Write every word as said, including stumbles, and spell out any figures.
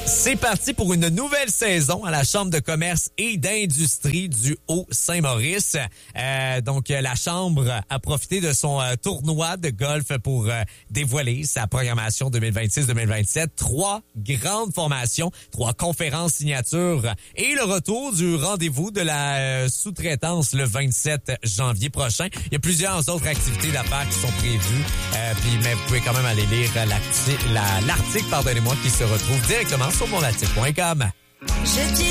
C'est parti pour une nouvelle saison à la Chambre de commerce et d'industrie du Haut-Saint-Maurice. Euh, donc, la Chambre a profité de son euh, tournoi de golf pour euh, dévoiler sa programmation deux mille vingt-six deux mille vingt-sept. Trois grandes formations, trois conférences signatures et le retour du rendez-vous de la euh, sous-traitance le vingt-sept janvier prochain. Il y a plusieurs autres activités d'affaires qui sont prévues. Euh, puis, mais vous pouvez quand même aller lire l'article, la, l'article, pardonnez-moi, qui se retrouve directement sur mon latif point com.